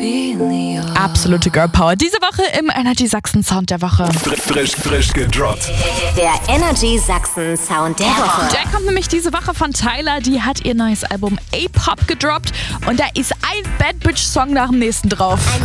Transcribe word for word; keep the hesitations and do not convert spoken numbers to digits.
Absolute Girl Power. Diese Woche im Energy Sachsen Sound der Woche. Frisch, frisch gedroppt. Der Energy Sachsen Sound der Woche. Der kommt nämlich diese Woche von Tyler. Die hat ihr neues Album A-Pop gedroppt. Und da ist ein Bad Bitch Song nach dem nächsten drauf.